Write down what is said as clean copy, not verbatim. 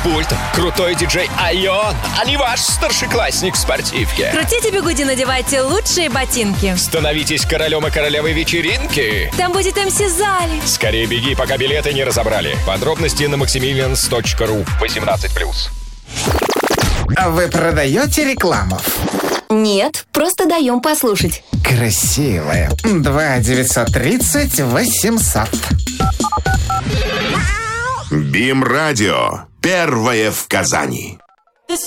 пульт, крутой диджей Айон, а не ваш старшеклассник в спортивке. Крутите бигуди, надевайте лучшие ботинки. Становитесь королем и королевой вечеринки. Там будет МС Зали. Скорее беги, пока билеты не разобрали. Подробности на maximilians.ru. 18+. А вы продаете рекламу? Нет, просто даем послушать. Красивая. 2-930-800. БИМ-радио. Первое в Казани.